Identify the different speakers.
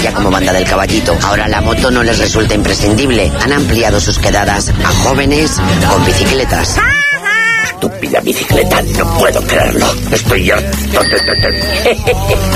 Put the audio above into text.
Speaker 1: ella como Banda del Caballito. Ahora la moto no les resulta imprescindible. Han ampliado sus quedadas a jóvenes con bicicletas.
Speaker 2: Estúpida bicicleta, no puedo creerlo. Estoy harto de...